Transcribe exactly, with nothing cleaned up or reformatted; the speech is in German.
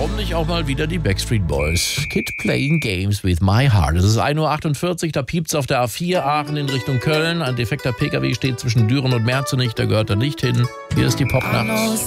warum nicht auch mal wieder die Backstreet Boys? Kid Playing Games with My Heart. Es ist ein Uhr achtundvierzig, da piept's auf der A vier Aachen in Richtung Köln. Ein defekter Pkw steht zwischen Düren und Merzenich, da gehört er nicht hin. Hier ist die Popnacht.